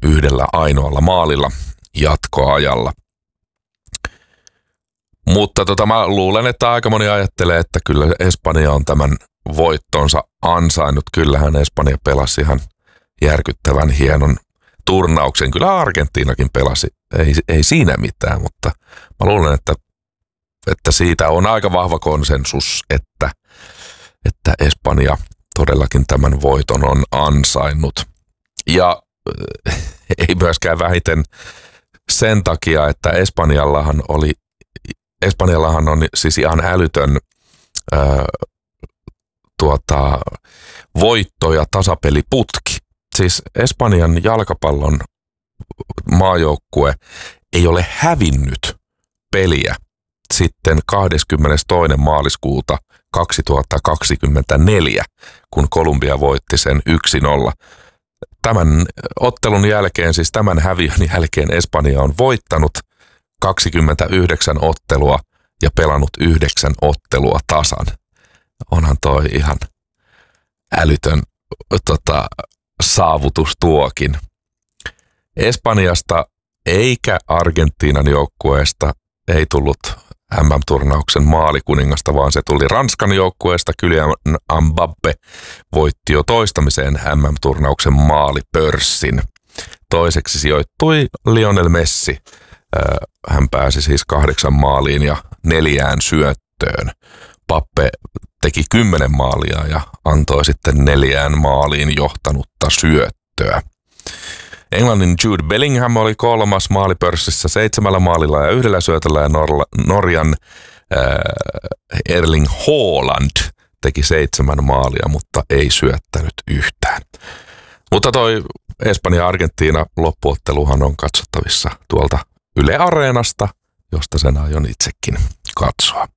yhdellä ainoalla maalilla jatkoajalla. Mutta mä luulen, että aika moni ajattelee, että kyllä Espanja on tämän voittonsa ansainnut. Kyllähän Espanja pelasi ihan järkyttävän hienon turnauksen. Kyllä Argentiinakin pelasi, ei siinä mitään, mutta mä luulen, että siitä on aika vahva konsensus, että Espanja todellakin tämän voiton on ansainnut. Ja ei myöskään vähiten sen takia, että Espanjallahan on siis ihan älytön voitto- ja tasapeliputki. Siis Espanjan jalkapallon maajoukkue ei ole hävinnyt peliä sitten 22. maaliskuuta 2024, kun Kolumbia voitti sen 1-0. Tämän ottelun jälkeen, siis tämän häviön jälkeen Espanja on voittanut 29 ottelua ja pelannut 9 ottelua tasan. Onhan toi ihan älytön saavutus tuokin. Espanjasta eikä Argentiinan joukkueesta ei tullut MM-turnauksen maalikuningasta, vaan se tuli Ranskan joukkueesta. Kylian Mbappé voitti jo toistamiseen MM-turnauksen maalipörssin. Toiseksi sijoittui Lionel Messi. Hän pääsi siis 8 maaliin ja 4 syöttöön. Mbappé teki 10 maalia ja antoi sitten 4 maaliin johtanutta syöttöä. Englannin Jude Bellingham oli 3. maalipörssissä 7 maalilla ja 1 syötöllä ja Norjan Erling Haaland teki 7 maalia, mutta ei syöttänyt yhtään. Mutta toi Espanja-Argentiina loppuotteluhan on katsottavissa tuolta Yle Areenasta, josta sen aion itsekin katsoa.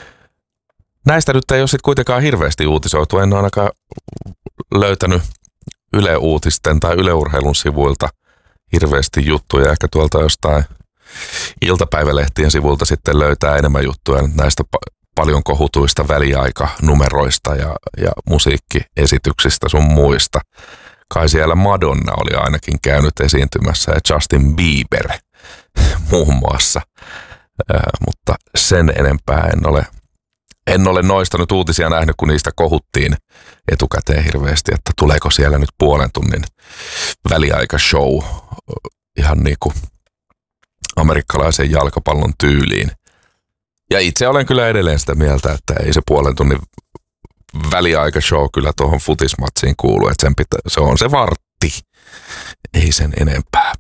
Näistä nyt ei ole sitten kuitenkaan hirveästi uutisoitu. En ainakaan löytänyt Yle Uutisten tai Yle Urheilun sivuilta hirveästi juttuja. Ehkä tuolta jostain iltapäivälehtien sivuilta sitten löytää enemmän juttuja näistä paljon kohutuista väliaikanumeroista ja musiikkiesityksistä sun muista. Kai siellä Madonna oli ainakin käynyt esiintymässä ja Justin Bieber muun muassa. Mutta sen enempää en ole noista nyt uutisia nähnyt, kun niistä kohuttiin etukäteen hirveästi, että tuleeko siellä nyt puolen tunnin väliaikashow ihan niin kuin amerikkalaisen jalkapallon tyyliin. Ja itse olen kyllä edelleen sitä mieltä, että ei se puolen tunnin väliaikashow kyllä tuohon futismatsiin kuulu, että se on se vartti, ei sen enempää.